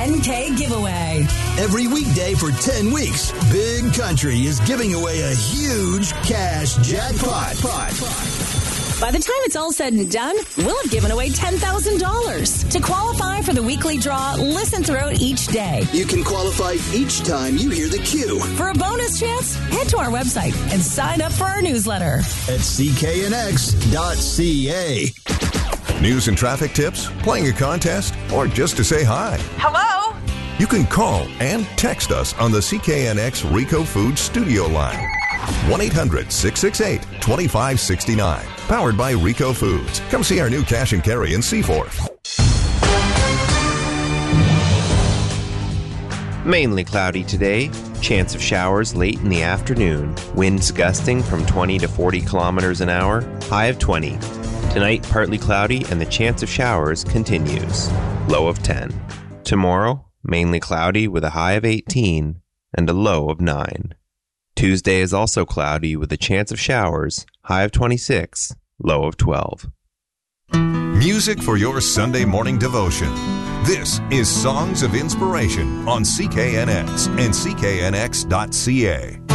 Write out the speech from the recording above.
10K giveaway. Every weekday for 10 weeks, Big Country is giving away a huge cash jackpot. By the time it's all said and done, we'll have given away $10,000. To qualify for the weekly draw, listen throughout each day. You can qualify each time you hear the cue. For a bonus chance, head to our website and sign up for our newsletter at cknx.ca. News and traffic tips, playing a contest, or just to say hi. Hello? You can call and text us on the CKNX Rico Foods studio line. 1-800-668-2569. Powered by Rico Foods. Come see our new cash and carry in Seaforth. Mainly cloudy today. Chance of showers late in the afternoon. Winds gusting from 20 to 40 kilometers an hour. High of 20. Tonight, partly cloudy and the chance of showers continues. Low of 10. Tomorrow, mainly cloudy with a high of 18 and a low of 9. Tuesday is also cloudy with a chance of showers, high of 26, low of 12. Music for your Sunday morning devotion. This is Songs of Inspiration on CKNX and CKNX.ca.